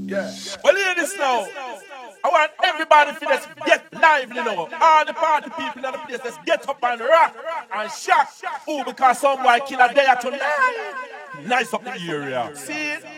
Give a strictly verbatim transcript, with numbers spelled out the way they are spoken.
Yeah. Well, hear this now. I want everybody to just get lively now. All the party people in the place, let's get up and rock and shock. Oh, because some boy kill a day tonight. Nice up the area. See it?